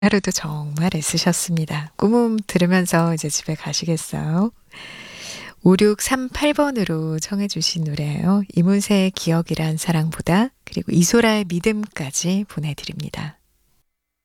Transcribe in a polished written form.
하루도 정말 애쓰셨습니다. 꿈음 들으면서 이제 집에 가시겠어요? 5638번으로 청해 주신 노래예요. 이문세의 기억이란 사랑보다 그리고 이소라의 믿음까지 보내드립니다.